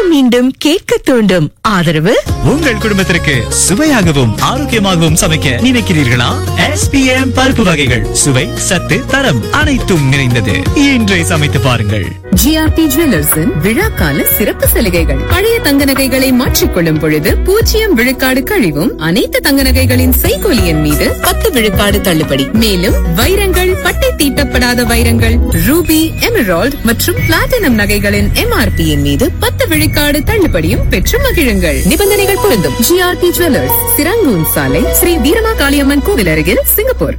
மீண்டும் கேட்க தூண்டும். ஆதரவு உங்கள் குடும்பத்திற்கு சுவையாகவும் ஆரோக்கியமாகவும் சமைக்க நினைக்கிறீர்களா? SPM பருப்பு வகைகள் சுவை, சத்து, தரம் அனைத்தும் நிறைந்தது. இன்றே சமைத்து பாருங்கள். GRP ஜுவல்லர்ஸின் விழாக்கால சிறப்பு சலுகைகள். பழைய தங்க நகைகளை மாற்றிக்கொள்ளும் பொழுது 0 விழுக்காடு கழிவும், அனைத்து தங்க நகைகளின் செய்கூலியின் மீது 10 விழுக்காடு தள்ளுபடி. மேலும் வைரங்கள், பட்டை தீட்டப்படாத வைரங்கள், ரூபி, எமரால்ட் மற்றும் பிளாட்டினம் நகைகளின் MRPயின் மீது 10 விழுக்காடு தள்ளுபடியும் பெற்று மகிழுங்கள். நிபந்தனைகள் பொருந்தும். GRP ஜுவல்லர்ஸ், சிரங்கூன் சாலை, ஸ்ரீ வீரமா காளியம்மன் கோவில் அருகில், சிங்கப்பூர்.